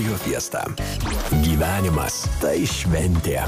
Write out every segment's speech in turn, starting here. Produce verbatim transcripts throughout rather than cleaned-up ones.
Radio Fiesta. Gyvenimas tai šventė.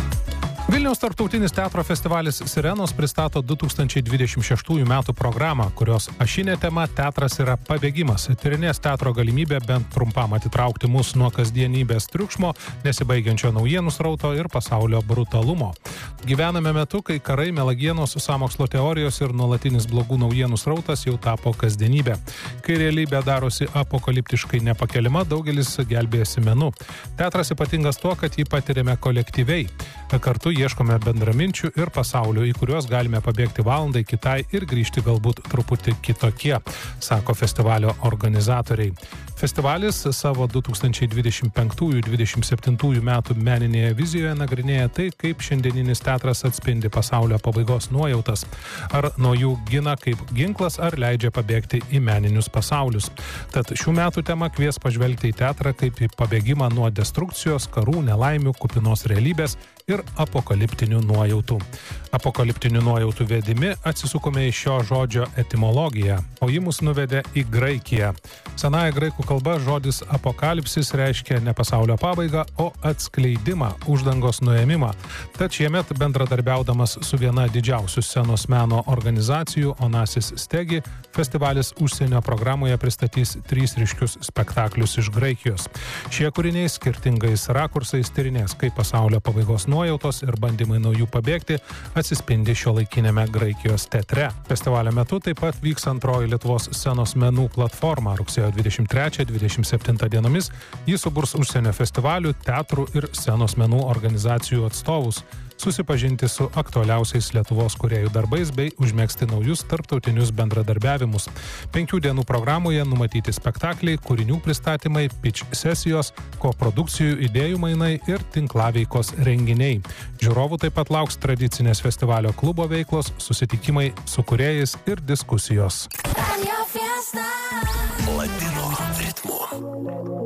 Vilniaus tarptautinis teatro festivalis Sirenos pristato du tūkstančiai dvidešimt šeštųjų metų programą, kurios ašinė tema teatras yra pabėgimas. Tyrinės teatro galimybę bent trumpam atitraukti mus nuo kasdienybės triukšmo, nesibaigiančio naujienų srauto ir pasaulio brutalumo. Gyvename metu, kai karai, melagienos, sąmokslo teorijos ir nuolatinis blogų naujienų srautas jau tapo kasdienybė. Kai realybė darosi apokaliptiškai nepakeliama, daugelis gelbėjasi menu. Teatras ypatingas tuo, kad jį patiriame kolektyviai. Kartu ieškome bendraminčių ir pasaulio, į kuriuos galime pabėgti valandai kitai ir grįžti galbūt truputį kitokie, sako festivalio organizatoriai. Festivalis savo du tūkstančiai dvidešimt penktųjų - dvidešimt septintųjų metų meninėje vizijoje nagrinėja tai, kaip šiandieninis teatras atspindi pasaulio pabaigos nuojautas. Ar nuo jų gina kaip ginklas, ar leidžia pabėgti į meninius pasaulius. Tad šių metų tema kvies pažvelgti į teatrą kaip į pabėgimą nuo destrukcijos, karų, nelaimių, kupinos realybės ir apokaliptinių nuojautų. Apokaliptinių nuojautų vedimi atsisukome į šio žodžio etimologiją, o ji mus nuvedė į Graikiją. Senąja graikų kalba žodis apokalipsis reiškia ne pasaulio pabaigą, o atskleidimą, uždangos nuėmimą. Tad šiemet bendradarbiaudamas su viena didžiausių scenos meno organizacijų Onasis Stegi, festivalis užsienio programoje pristatys trys ryškius spektaklius iš Graikijos. Šie kūriniai skirtingais rakursais tyrinės, kaip pasaulio pabaigos nuojautos ir bandymai nuo jų pabėgti atsispindi šiuolaikinėme Graikijos teatre. Festivalio metu taip pat vyks antroji Lietuvos scenos menų platforma. Rugsėjo dvidešimt trečią - dvidešimt septintą dienomis jis suburs užsienio festivalių, teatrų ir scenos menų organizacijų atstovus, susipažinti su aktualiausiais Lietuvos kūrėjų darbais bei užmegzti naujus tarptautinius bendradarbiavimus. Penkių dienų programoje numatyti spektakliai, kūrinių pristatymai, pitch sesijos, koprodukcijų idėjų mainai ir tinklaveikos renginiai. Žiūrovų taip pat lauks tradicinės festivalio klubo veiklos, susitikimai su kūrėjais ir diskusijos. Latino ritmu.